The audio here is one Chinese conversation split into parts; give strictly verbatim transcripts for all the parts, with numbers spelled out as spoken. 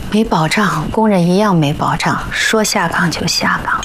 没保障，工人一样没保障，说下岗就下岗。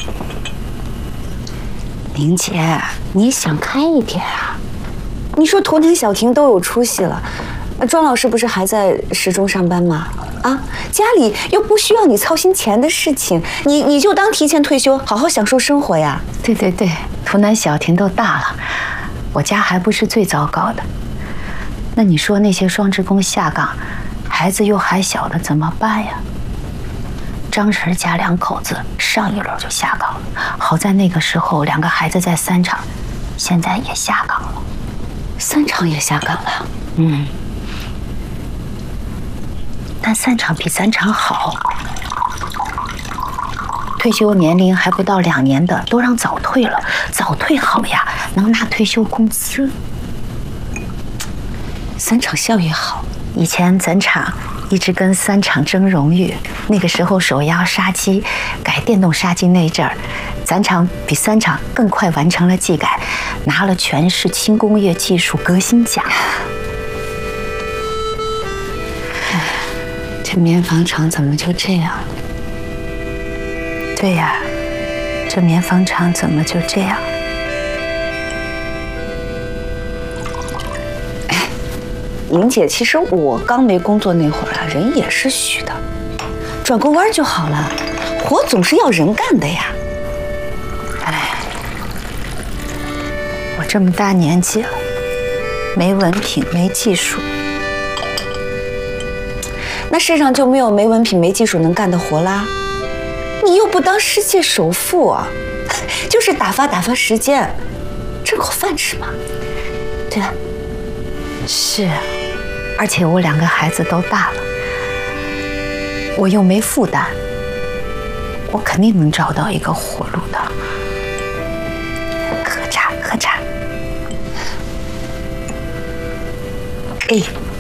玲姐，你想开一点啊！你说图腾、小婷都有出息了，庄老师不是还在时钟上班吗？啊，家里又不需要你操心钱的事情，你你就当提前退休，好好享受生活呀。 对对对，图南、小婷都大了，我家还不是最糟糕的。那你说那些双职工下岗，孩子又还小的怎么办呀？张婶家两口子上一轮就下岗了，好在那个时候两个孩子在三厂，现在也下岗了。 三厂也下岗了？ 嗯。但三厂比三厂好，退休年龄还不到两年的都让早退了，早退好呀，能拿退休工资。 三厂效益好， 以前咱厂一直跟三厂争荣誉，那个时候手压杀鸡改电动杀鸡那阵儿，咱厂比三厂更快完成了技改，拿了全市轻工业技术革新奖。 这棉纺厂怎么就这样？ 对呀，这棉纺厂怎么就这样？ 玲姐，其实我刚没工作那会儿啊，人也是虚的，转个弯就好了。活总是要人干的呀。 哎，我这么大年纪了，没文凭，没技术， 那世上就没有没文凭、没技术能干的活啦。你又不当世界首富啊，就是打发打发时间，挣口饭吃嘛，对吧？ 是。而且我两个孩子都大了，我又没负担，我肯定能找到一个活路的。喝茶，喝茶。哎，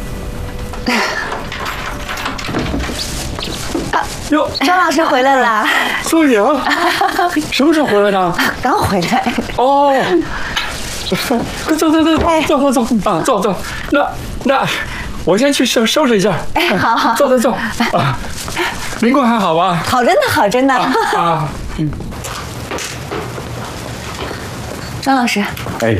哟， 张老师回来了。 周颖，什么时候回来的？ 刚回来。 哦，快走走走走走走啊，走走。那那。我先去收收拾一下。 哎，好好， 走走走啊！林工还好吧？ 好着呢，好着呢。 啊，啊嗯。 张老师。 哎。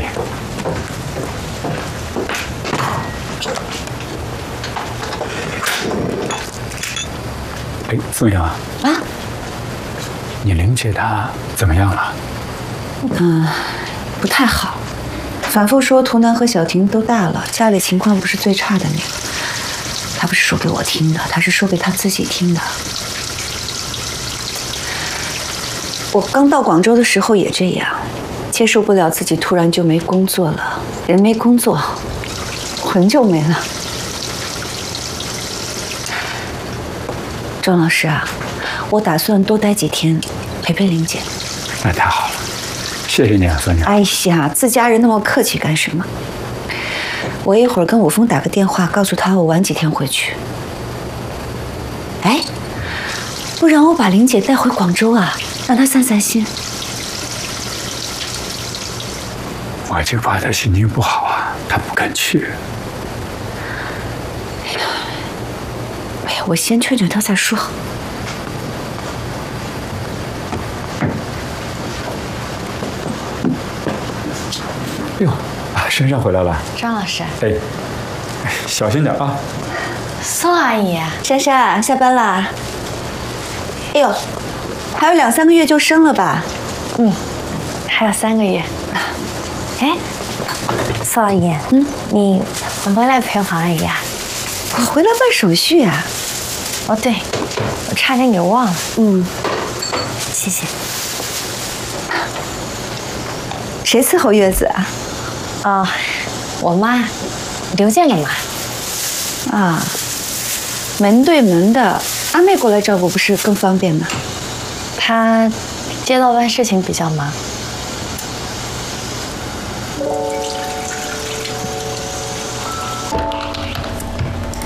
哎，宋阳啊。啊。你玲姐她怎么样了？ 嗯，不太好。反复说图南和小婷都大了，家里情况不是最差的那个。他不是说给我听的，他是说给他自己听的。我刚到广州的时候也这样，接受不了自己突然就没工作了，人没工作，魂就没了。庄老师啊，我打算多待几天，陪陪玲姐。 那太好了。谢谢你啊，孙女。 哎呀，自家人那么客气干什么？我一会儿跟武峰打个电话，告诉他我晚几天回去。哎，不然我把玲姐带回广州啊，让她散散心。 我就怕她心情不好啊，她不肯去。 哎呀，哎呀，我先劝劝她再说。 哟，啊，珊珊回来了。 张老师。 哎，小心点啊。 宋阿姨。 珊珊下班啦。哎呦，还有两三个月就生了吧？ 嗯，还有三个月。哎，宋阿姨，嗯，你回来陪黄阿姨啊？ 我回来办手续啊。 哦，对，我差点给忘了。 嗯， 谢谢。 谁伺候月子啊？ 哦，我妈，刘健的妈。 啊，门对门的，阿妹过来照顾不是更方便吗？ 她街道办事情比较忙，